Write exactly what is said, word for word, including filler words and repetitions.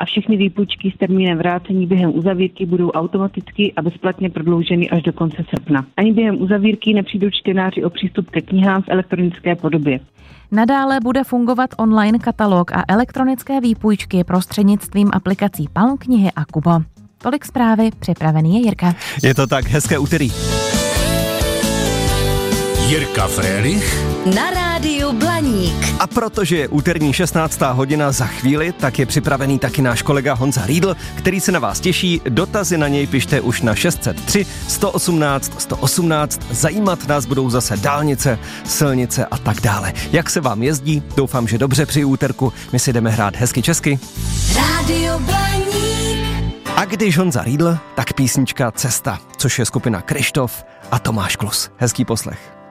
a všechny výpůjčky s termínem vrácení během uzavírky budou automaticky a bezplatně prodlouženy až do konce srpna. Ani během uzavírky nepřijdou čtenáři o přístup ke knihám v elektronické podobě. Nadále bude fungovat online katalog a elektronické výpůjčky prostřednictvím aplikací Palm knihy a Kubo. Tolik zprávy, připravený je Jirka. Je to tak, hezké úterý. Jirka Frélich na rádiu Blaník. A protože je úterní šestnáctá hodina za chvíli, tak je připravený taky náš kolega Honza Riedl, který se na vás těší. Dotazy na něj pište už na šest set tři, sto osmnáct, sto osmnáct. Zajímat nás budou zase dálnice, silnice a tak dále. Jak se vám jezdí? Doufám, že dobře při úterku. My si jdeme hrát hezky česky. Rádio Blaník. A když Honza Riedl, tak písnička Cesta, což je skupina Kryštof a Tomáš Klus. Hezký poslech.